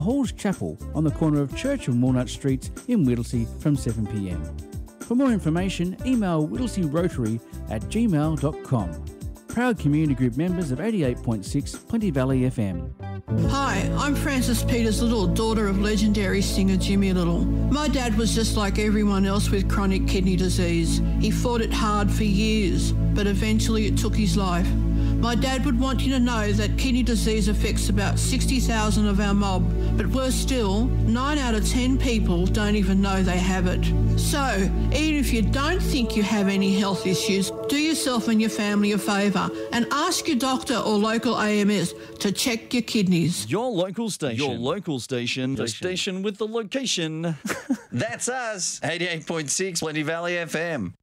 Hall's Chapel on the corner of Church and Walnut Streets in Whittlesea from 7pm. For more information, email whittlesearotary@gmail.com. Proud community group members of 88.6 Plenty Valley FM. Hi, I'm Frances Peters Little, daughter of legendary singer Jimmy Little. My dad was just like everyone else with chronic kidney disease. He fought it hard for years, but eventually it took his life. My dad would want you to know that kidney disease affects about 60,000 of our mob, but worse still, 9 out of 10 people don't even know they have it. So, even if you don't think you have any health issues, do yourself and your family a favour and ask your doctor or local AMS to check your kidneys. Your local station. Your local station. The station with the location. That's us, 88.6 Plenty Valley FM.